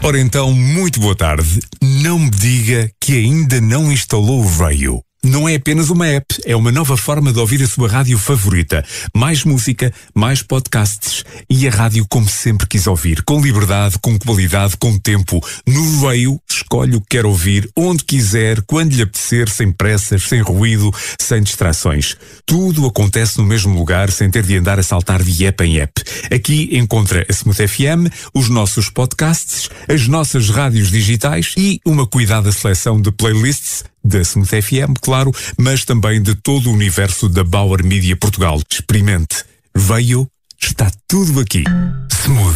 Ora então, muito boa tarde. Não me diga que ainda não instalou o Veio. Não é apenas uma app, é uma nova forma de ouvir a sua rádio favorita. Mais música, mais podcasts e a rádio como sempre quis ouvir. Com liberdade, com qualidade, com tempo. No Veio, escolhe o que quer ouvir, onde quiser, quando lhe apetecer, sem pressas, sem ruído, sem distrações. Tudo acontece no mesmo lugar, sem ter de andar a saltar de app em app. Aqui encontra a Smooth FM, os nossos podcasts, as nossas rádios digitais e uma cuidada seleção de playlists da Smooth FM, claro, mas também de todo o universo da Bauer Media Portugal. Experimente. Veio, está tudo aqui. Smooth.